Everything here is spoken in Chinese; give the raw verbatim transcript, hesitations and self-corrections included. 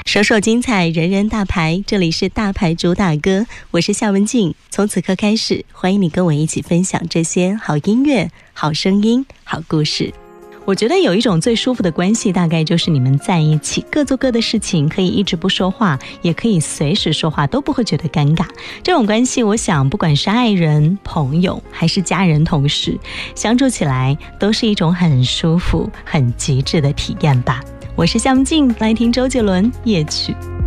首首精彩，人人大牌，这里是大牌主打歌，我是夏文静。从此刻开始，欢迎你跟我一起分享这些好音乐、好声音、好故事。我觉得有一种最舒服的关系，大概就是你们在一起各做各的事情，可以一直不说话，也可以随时说话，都不会觉得尴尬。这种关系，我想不管是爱人、朋友还是家人、同事，相处起来都是一种很舒服、很极致的体验吧。我是夏文静，来听周杰伦《夜曲》。